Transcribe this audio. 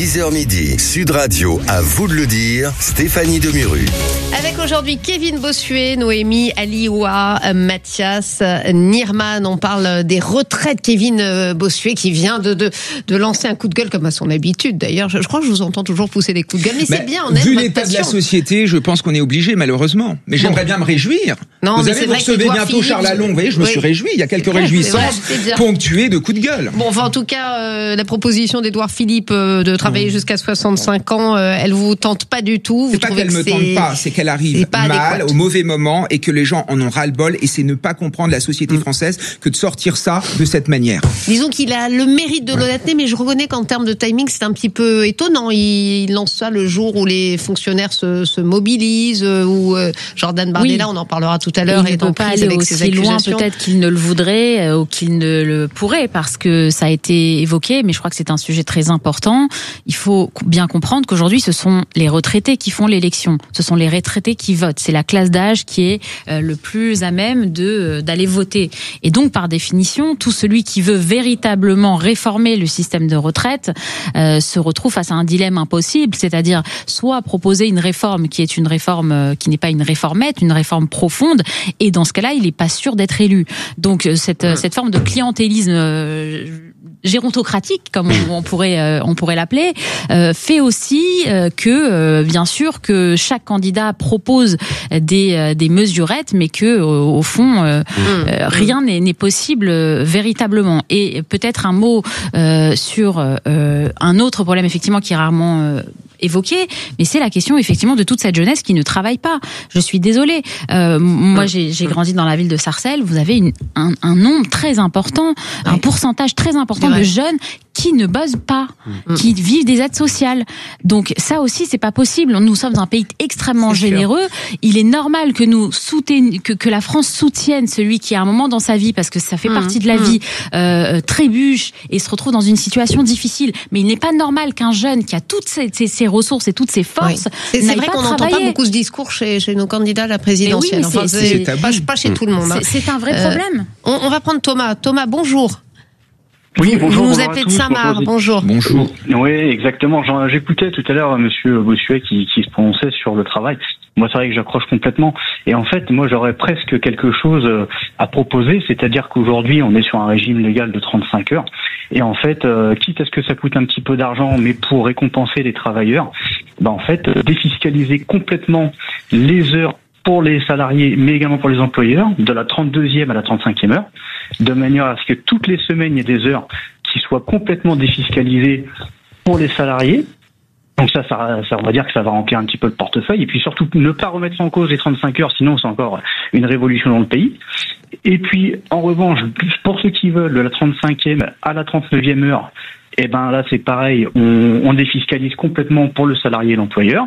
10h midi, Sud Radio, à vous de le dire, Stéphanie Demuru. Avec aujourd'hui Kevin Bossuet, Noémie Aliwa, Mathias Nierman. On parle des retraites. Kevin Bossuet qui vient de lancer un coup de gueule comme à son habitude. D'ailleurs, je crois que je vous entends toujours pousser des coups de gueule. Mais c'est bien, on aime vu votre l'état de la passion. société, je pense qu'on est obligé, malheureusement. Mais j'aimerais bien me réjouir. Non, vous mais avez, c'est vous vrai recevez qu'Édouard bientôt Philippe, Charles Allon. Vous voyez, je me suis réjoui. Il y a quelques réjouissances ponctuées de coups de gueule. Bon, enfin, en tout cas, la proposition d'Édouard Philippe de travailler jusqu'à 65 ans, elle vous tente pas du tout. C'est pas qu'elle me tente pas, c'est qu'elle arrive mal, au mauvais moment, et que les gens en ont ras-le-bol, et c'est ne pas comprendre la société française que de sortir ça de cette manière. Disons qu'il a le mérite de l'honnêteté, mais je reconnais qu'en termes de timing, c'est un petit peu étonnant. Il lance ça le jour où les fonctionnaires se mobilisent, où Jordan Bardella, on en parlera tout à l'heure, il ne peut pas aller aussi loin peut-être qu'il ne le voudrait ou qu'il ne le pourrait, parce que ça a été évoqué, mais je crois que c'est un sujet très important. Il faut bien comprendre qu'aujourd'hui, ce sont les retraités qui font l'élection. Ce sont les retraités qui votent. C'est la classe d'âge qui est le plus à même d'aller voter. Et donc, par définition, tout celui qui veut véritablement réformer le système de retraite se retrouve face à un dilemme impossible, c'est-à-dire soit proposer une réforme qui est une réforme qui n'est pas une réformette, une réforme profonde, et dans ce cas-là, il n'est pas sûr d'être élu. Donc, cette forme de clientélisme gérontocratique, comme on pourrait l'appeler, fait aussi que, bien sûr, que chaque candidat propose des mesurettes, mais que au fond, rien n'est possible véritablement. Et peut-être un mot sur un autre problème, effectivement, qui est rarement évoqué, mais c'est la question effectivement de toute cette jeunesse qui ne travaille pas. Je suis désolée. Moi, j'ai grandi dans la ville de Sarcelles. Vous avez un nombre très important, un pourcentage très important de jeunes qui ne bossent pas, qui vivent des aides sociales. Donc ça aussi, c'est pas possible. Nous sommes un pays extrêmement généreux. Il est normal que nous que la France soutienne celui qui à un moment dans sa vie, parce que ça fait partie de la vie, trébuche et se retrouve dans une situation difficile. Mais il n'est pas normal qu'un jeune qui a toutes ses ressources et toutes ses forces c'est vrai qu'on n'entend pas beaucoup ce discours chez nos candidats à la présidentielle. Oui, c'est pas chez tout le monde. C'est un vrai problème. On va prendre Thomas. Thomas, bonjour. Oui, bonjour. Vous nous appelez de Saint-Marc, bonjour. Bonjour. Oui, exactement. J'écoutais tout à l'heure Monsieur Bossuet qui se prononçait sur le travail. Moi, c'est vrai que j'accroche complètement. Et en fait, moi, j'aurais presque quelque chose à proposer, c'est-à-dire qu'aujourd'hui, on est sur un régime légal de 35 heures. Et en fait, quitte à ce que ça coûte un petit peu d'argent, mais pour récompenser les travailleurs, en fait, défiscaliser complètement les heures pour les salariés, mais également pour les employeurs, de la 32e à la 35e heure, de manière à ce que toutes les semaines, il y ait des heures qui soient complètement défiscalisées pour les salariés. Donc ça, on va dire que ça va remplir un petit peu le portefeuille. Et puis surtout, ne pas remettre en cause les 35 heures, sinon c'est encore une révolution dans le pays. Et puis, en revanche, pour ceux qui veulent de la 35e à la 39e heure, là c'est pareil, on défiscalise complètement pour le salarié et l'employeur.